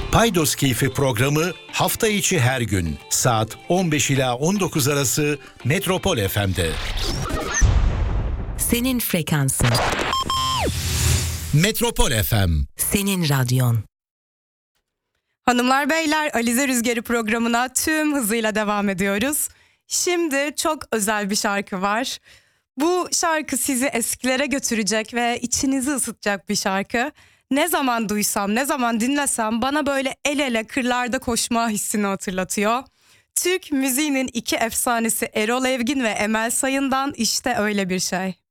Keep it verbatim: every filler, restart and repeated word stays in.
Paydos Keyfi programı hafta içi her gün saat on beş ila on dokuz arası Metropol F M'de. Senin frekansın. Metropol F M. Senin radyon. Hanımlar beyler, Alize Rüzgarı programına tüm hızıyla devam ediyoruz. Şimdi çok özel bir şarkı var. Bu şarkı sizi eskilere götürecek ve içinizi ısıtacak bir şarkı. Ne zaman duysam, ne zaman dinlesem bana böyle el ele kırlarda koşma hissini hatırlatıyor. Türk müziğinin iki efsanesi Erol Evgin ve Emel Sayın'dan işte öyle bir şey.